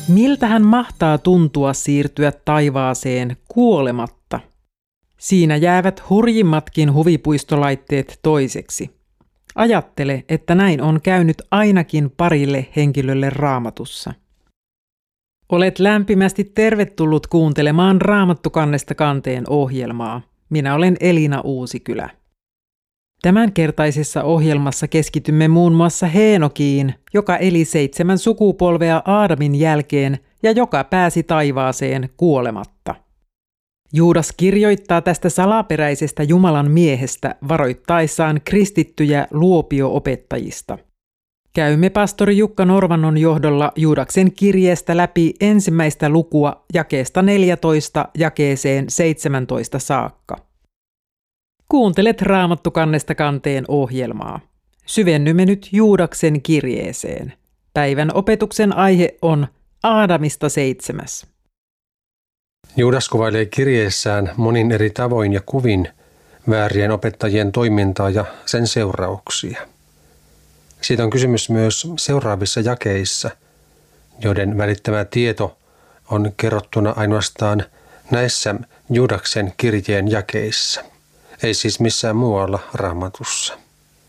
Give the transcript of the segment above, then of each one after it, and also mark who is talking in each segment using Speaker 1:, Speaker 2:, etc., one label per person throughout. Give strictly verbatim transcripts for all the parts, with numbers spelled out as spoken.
Speaker 1: Miltähän mahtaa tuntua siirtyä taivaaseen kuolematta? Siinä jäävät hurjimmatkin huvipuistolaitteet toiseksi. Ajattele, että näin on käynyt ainakin parille henkilölle Raamatussa. Olet lämpimästi tervetullut kuuntelemaan Raamattu kannesta kanteen ohjelmaa. Minä olen Elina Uusikylä. Tämänkertaisessa ohjelmassa keskitymme muun muassa Heenokiin, joka eli seitsemän sukupolvea Aadamin jälkeen ja joka pääsi taivaaseen kuolematta. Juudas kirjoittaa tästä salaperäisestä Jumalan miehestä varoittaessaan kristittyjä luopio-opettajista. Käymme pastori Jukka Norvannon johdolla Juudaksen kirjeestä läpi ensimmäistä lukua jakeesta neljätoista jakeeseen seitsemäntoista saakka. Kuuntelet Raamattu kannesta kanteen ohjelmaa. Syvennymme nyt Juudaksen kirjeeseen. Päivän opetuksen aihe on Aadamista seitsemäs.
Speaker 2: Juudas kuvailee kirjeessään monin eri tavoin ja kuvin väärien opettajien toimintaa ja sen seurauksia. Siitä on kysymys myös seuraavissa jakeissa, joiden välittämä tieto on kerrottuna ainoastaan näissä Juudaksen kirjeen jakeissa, ei siis missään muualla Raamatussa.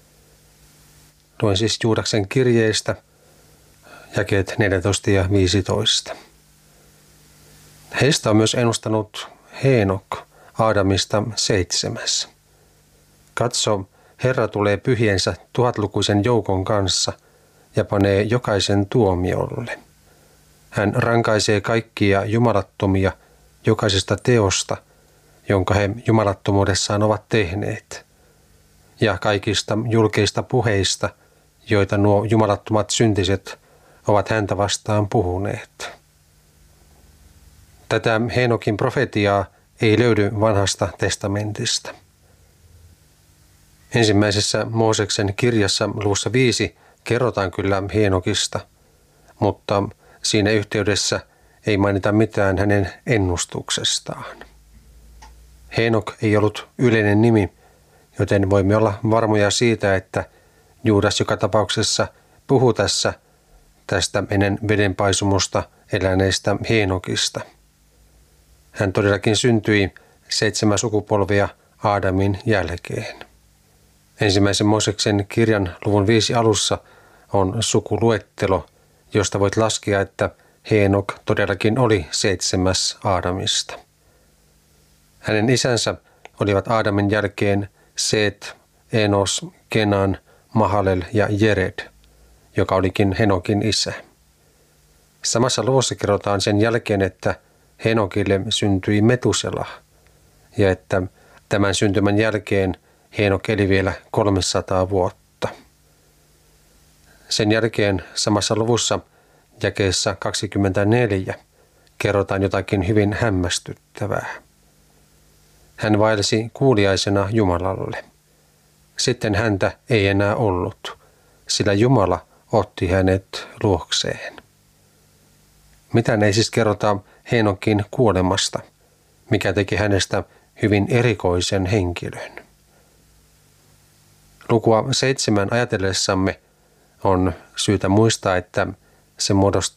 Speaker 2: Luen siis Juudaksen kirjeestä jakeet neljätoista ja viisitoista. Heistä on myös ennustanut Heenok Aadamista seitsemäs. Katso, Herra tulee pyhiensä tuhatlukuisen joukon kanssa ja panee jokaisen tuomiolle. Hän rankaisee kaikkia jumalattomia jokaisesta teosta, jonka he jumalattomuudessaan ovat tehneet, ja kaikista julkeista puheista, joita nuo jumalattomat syntiset ovat häntä vastaan puhuneet. Tätä Heenokin profetiaa ei löydy vanhasta testamentista. Ensimmäisessä Mooseksen kirjassa luvussa viisi kerrotaan kyllä Heenokista, mutta siinä yhteydessä ei mainita mitään hänen ennustuksestaan. Heenok ei ollut yleinen nimi, joten voimme olla varmoja siitä, että Juudas joka tapauksessa puhuu tässä tästä ennen vedenpaisumusta eläneestä Heenokista. Hän todellakin syntyi seitsemän sukupolvia Aadamin jälkeen. Ensimmäisen Mooseksen kirjan luvun viisi alussa on sukuluettelo, josta voit laskea, että Heenok todellakin oli seitsemäs Aadamista. Hänen isänsä olivat Aadamin jälkeen Seet, Enos, Kenan, Mahalel ja Jered, joka olikin Henokin isä. Samassa luvussa kerrotaan sen jälkeen, että Henokille syntyi Metusela ja että tämän syntymän jälkeen Heenok eli vielä kolmesataa vuotta. Sen jälkeen samassa luvussa jakeessa kaksikymmentäneljä kerrotaan jotakin hyvin hämmästyttävää. Hän vaelsi kuuliaisena Jumalalle. Sitten häntä ei enää ollut, sillä Jumala otti hänet luokseen. Mitään ei siis kerrota Heenokin kuolemasta, mikä teki hänestä hyvin erikoisen henkilön. Lukua seitsemän ajatellessamme on syytä muistaa, että se